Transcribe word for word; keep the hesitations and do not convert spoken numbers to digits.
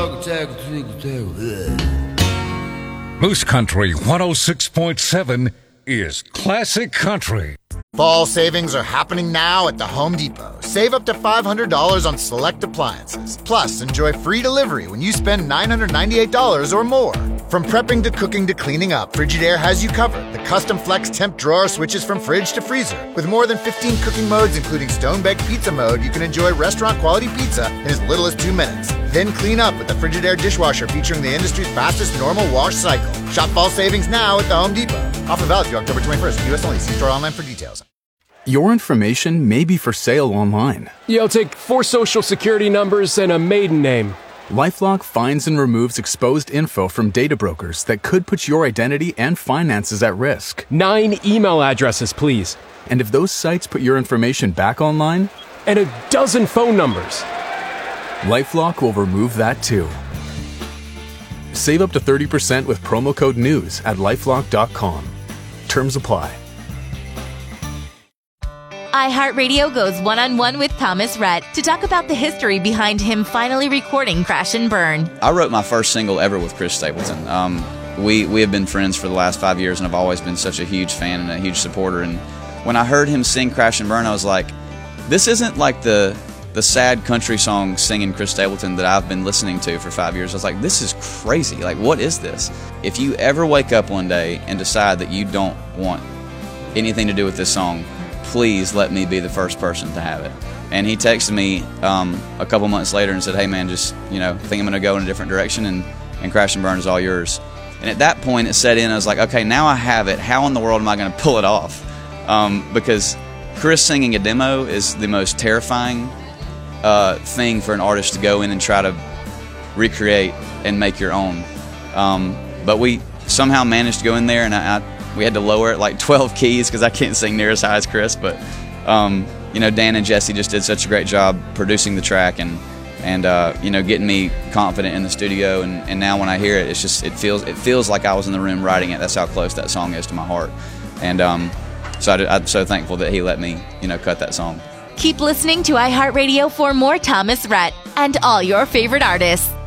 Moose Country one oh six point seven is classic country. Fall savings are happening now at the Home Depot. Save up to five hundred dollars on select appliances. Plus, enjoy free delivery when you spend nine hundred ninety-eight dollars or more. From prepping to cooking to cleaning up, Frigidaire has you covered. The custom flex temp drawer switches from fridge to freezer. With more than fifteen cooking modes, including stone-baked pizza mode, you can enjoy restaurant-quality pizza in as little as two minutes. Then clean up with the Frigidaire dishwasher featuring the industry's fastest normal wash cycle. Shop fall savings now at the Home Depot. Offer valid through October twenty-first. U S only. See store online for details. Your information may be for sale online. You'll take four social security numbers and a maiden name. LifeLock finds and removes exposed info from data brokers that could put your identity and finances at risk. Nine email addresses, please. And if those sites put your information back online? And a dozen phone numbers. LifeLock will remove that too. Save up to thirty percent with promo code NEWS at lifelock dot com. Terms apply. iHeartRadio goes one-on-one with Thomas Rhett to talk about the history behind him finally recording Crash and Burn. I wrote my first single ever with Chris Stapleton. Um, we, we have been friends for the last five years, and I've always been such a huge fan and a huge supporter. And when I heard him sing Crash and Burn, I was like, this isn't like the the sad country song singing Chris Stapleton that I've been listening to for five years. I was like, this is crazy. Like, what is this? If you ever wake up one day and decide that you don't want anything to do with this song, please let me be the first person to have it. And he texted me um, a couple months later and said, hey man, just, you know, think I'm going to go in a different direction, and, and Crash and Burn is all yours. And at that point it set in, I was like, okay, now I have it. How in the world am I going to pull it off? Um, because Chris singing a demo is the most terrifying uh, thing for an artist to go in and try to recreate and make your own. Um, but we somehow managed to go in there, and I, I we had to lower it like twelve keys because I can't sing near as high as Chris. But um, you know, Dan and Jesse just did such a great job producing the track and and uh, you know, getting me confident in the studio. And, and now when I hear it, it's just it feels it feels like I was in the room writing it. That's how close that song is to my heart. And um, so I, I'm so thankful that he let me, you know, cut that song. Keep listening to iHeartRadio for more Thomas Rhett and all your favorite artists.